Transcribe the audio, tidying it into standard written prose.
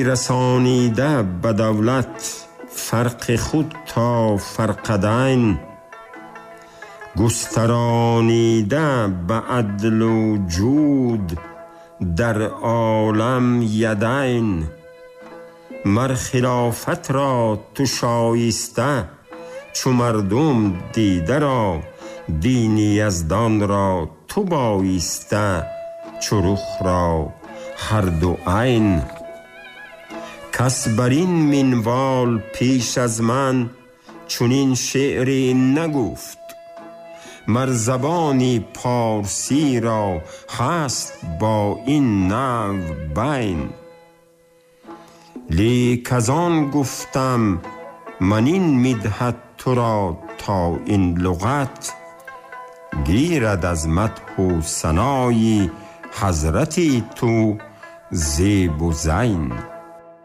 رسانیده به دولت فرق خود تا فرقدین، گسترانیده به عدل و جود در عالم یدین. مر خلافت را تو شایسته چو مردم دیده را، دین یزدان را تو بایسته چو رخ را هر دو عین. کس بر این منوال پیش از من چنین شعری نگفت، مر زبانی پارسی را هست با این نحو بین. لیک از آن گفتم من این میدهد تو را تا این لغت، گیرد از مدح و ثنای حضرتی تو زیب و زین.